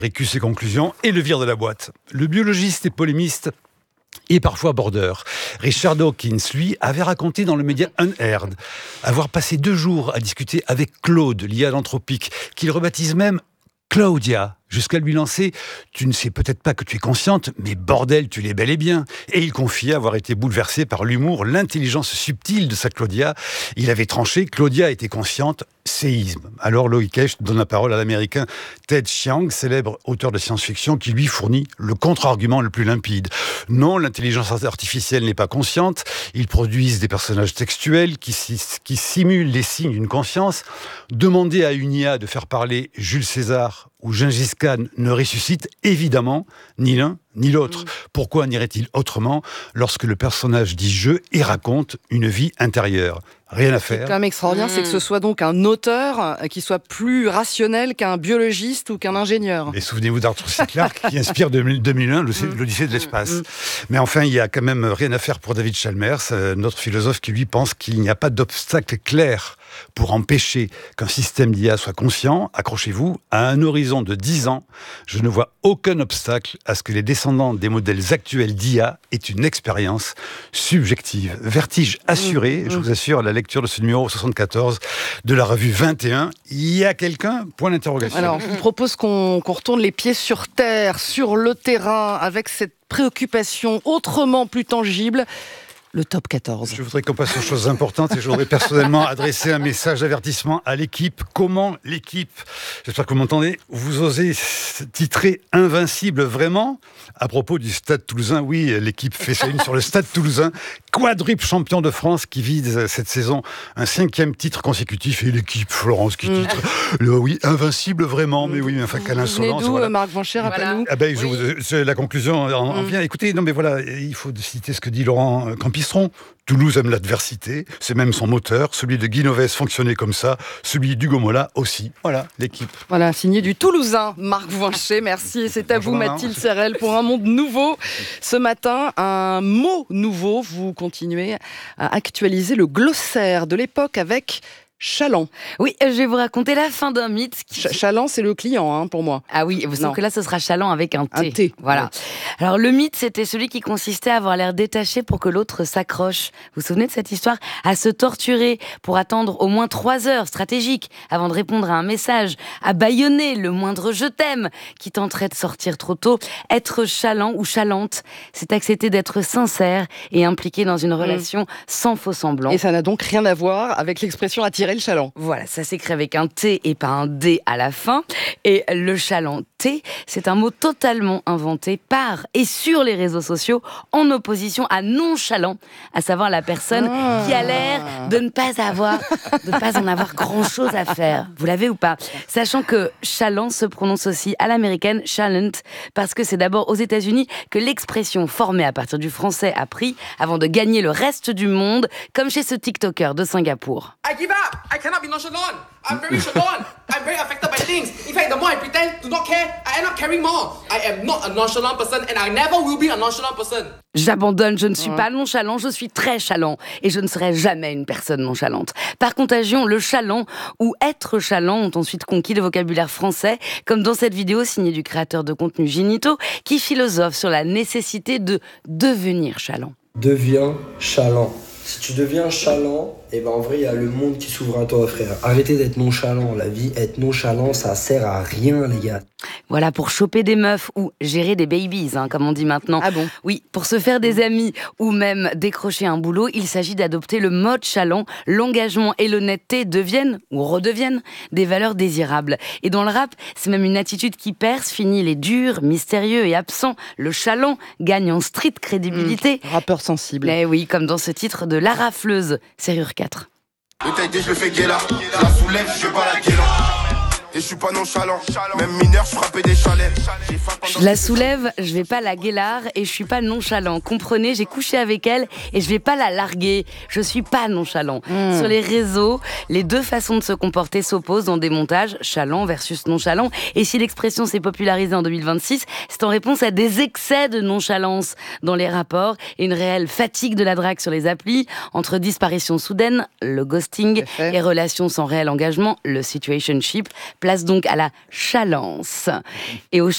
récuse ses conclusions et le vire de la boîte. Le biologiste et polémiste et parfois border. Richard Dawkins, lui, avait raconté dans le média Unheard avoir passé 2 jours à discuter avec Claude, l'IA l'anthropique, qu'il rebaptise même Claudia, jusqu'à lui lancer « Tu ne sais peut-être pas que tu es consciente, mais bordel, tu l'es bel et bien ». Et il confiait avoir été bouleversé par l'humour, l'intelligence subtile de sa Claudia. Il avait tranché, Claudia était consciente, séisme. Alors Loïc Esch donne la parole à l'américain Ted Chiang, célèbre auteur de science-fiction, qui lui fournit le contre-argument le plus limpide. Non, l'intelligence artificielle n'est pas consciente, ils produisent des personnages textuels qui simulent les signes d'une conscience. Demander à une IA de faire parler Jules César ou Gengis Khan ne ressuscite évidemment ni l'un ni l'autre. Pourquoi n'irait-il autrement lorsque le personnage dit « je » et raconte une vie intérieure ? Rien à faire. Ce qui est quand même extraordinaire, c'est que ce soit donc un auteur qui soit plus rationnel qu'un biologiste ou qu'un ingénieur. Et souvenez-vous d'Arthur C. Clarke qui inspire 2001 l'Odyssée de l'espace. Mais enfin, il y a quand même rien à faire pour David Chalmers, notre philosophe qui lui pense qu'il n'y a pas d'obstacle clair pour empêcher qu'un système d'IA soit conscient. Accrochez-vous, à un horizon de 10 ans, je ne vois aucun obstacle à ce que les descendants des modèles actuels d'IA aient une expérience subjective. Vertige assuré, je vous assure, à la lecture de ce numéro 74 de la revue 21. Il y a quelqu'un ? Point d'interrogation. Alors, je vous propose qu'on retourne les pieds sur terre, sur le terrain, avec cette préoccupation autrement plus tangible. Le top 14. Je voudrais qu'on passe aux choses importantes et je voudrais personnellement adresser un message d'avertissement à l'équipe. Comment l'équipe, j'espère que vous m'entendez, vous osez titrer Invincible vraiment à propos du Stade Toulousain. Oui, l'équipe fait sa une sur le Stade Toulousain, quadruple champion de France qui vise cette saison un 5e titre consécutif et l'équipe Florence qui titre oui, Invincible vraiment, mais oui, enfin quelle insolence. Voilà. Marc Vanchet, rappelez-nous. Ah ben, la conclusion en vient. Écoutez, non mais voilà, il faut citer ce que dit Laurent Campistron. Toulouse aime l'adversité, c'est même son moteur. Celui de Guy Novès fonctionnait comme ça, celui d'Hugo Mola aussi. Voilà, l'équipe. Voilà, signé du Toulousain, Marc Vanchet. Merci, c'est à vous Mathilde Serrel pour un monde nouveau. Ce matin, un mot nouveau. Vous continuez à actualiser le glossaire de l'époque avec Chaland. Oui, je vais vous raconter la fin d'un mythe. Chaland, c'est le client, pour moi. Ah oui, sauf que là, ce sera Chaland avec un T. Un T. Voilà. Ouais. Alors, le mythe, c'était celui qui consistait à avoir l'air détaché pour que l'autre s'accroche. Vous vous souvenez de cette histoire ? À se torturer pour attendre au moins 3 heures stratégiques avant de répondre à un message, à bâillonner le moindre « je t'aime » qui tenterait de sortir trop tôt. Être chaland ou chalante, c'est accepter d'être sincère et impliqué dans une relation sans faux semblant. Et ça n'a donc rien à voir avec l'expression attirer le chaland. Voilà, ça s'écrit avec un T et pas un D à la fin. Et le chalanté, c'est un mot totalement inventé par et sur les réseaux sociaux en opposition à nonchalant, à savoir la personne qui a l'air de ne pas en avoir grand-chose à faire. Vous l'avez ou pas ? Sachant que chaland se prononce aussi à l'américaine chalant, parce que c'est d'abord aux États-Unis que l'expression formée à partir du français a pris avant de gagner le reste du monde, comme chez ce TikToker de Singapour. I give up. I cannot be nonchalant. I'm very nonchalant. I'm very affected by things. In fact, the more I pretend to not care, I end up caring more. I am not a nonchalant person and I never will be a nonchalant person. J'abandonne, je ne suis pas nonchalant, je suis très chalant. Et je ne serai jamais une personne nonchalante. Par contagion, le chaland ou être chalant ont ensuite conquis le vocabulaire français, comme dans cette vidéo signée du créateur de contenu Ginito, qui philosophe sur la nécessité de devenir chalant. Deviens chalant. Si tu deviens chalant, en vrai, il y a le monde qui s'ouvre à toi, frère. Arrêtez d'être nonchalant. La vie, être nonchalant, ça sert à rien, les gars. Voilà, pour choper des meufs ou gérer des babies, comme on dit maintenant. Ah bon ? Oui, pour se faire des amis ou même décrocher un boulot, il s'agit d'adopter le mode chaland. L'engagement et l'honnêteté deviennent ou redeviennent des valeurs désirables. Et dans le rap, c'est même une attitude qui perce, finit les durs, mystérieux et absents. Le chaland gagne en street crédibilité. Rappeur sensible. Mais oui, comme dans ce titre de La Rafleuse, Serrure 4. Le taille, je le fais guéla. Je la soulève, je vais pas la guéla. Et je suis pas nonchalant, même mineur, je frappais des chalets. Je la soulève, je vais pas la guélard et je suis pas nonchalant. Comprenez, j'ai couché avec elle et je vais pas la larguer. Je suis pas nonchalant. Sur les réseaux, les deux façons de se comporter s'opposent dans des montages chalant versus nonchalant. Et si l'expression s'est popularisée en 2026, c'est en réponse à des excès de nonchalance dans les rapports et une réelle fatigue de la drague sur les applis, entre disparition soudaine, le ghosting, et relations sans réel engagement, le situationship. Place donc à la chalance et au